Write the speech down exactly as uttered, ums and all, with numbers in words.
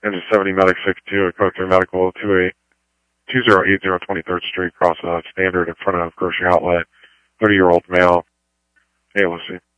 Engine seventy, Medic sixty-two, Code three Medical, two eight two zero eight zero twenty-third Street, cross uh, Standard in front of Grocery Outlet, thirty-year-old male. Hey, Lucy.